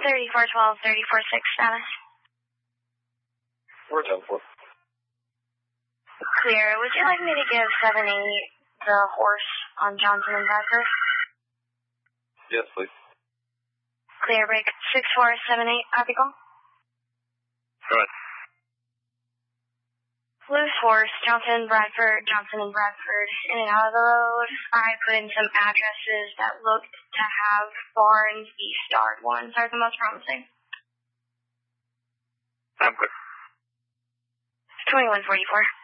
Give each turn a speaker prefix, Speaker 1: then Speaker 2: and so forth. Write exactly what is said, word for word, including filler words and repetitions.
Speaker 1: thirty-four twelve, thirty-four six status.
Speaker 2: four ten four.
Speaker 1: Clear. Would you like me to give seven eight the horse on Johnson and Bradford?
Speaker 2: Yes, please.
Speaker 1: Clear, break six four seven eight, copy call.
Speaker 2: Go ahead.
Speaker 1: Loose horse, Johnson and Bradford, Johnson and Bradford, in and out of the road. I put in some addresses that looked to have barns. The starred ones are the most promising.
Speaker 2: I'm good.
Speaker 1: twenty-one forty-four.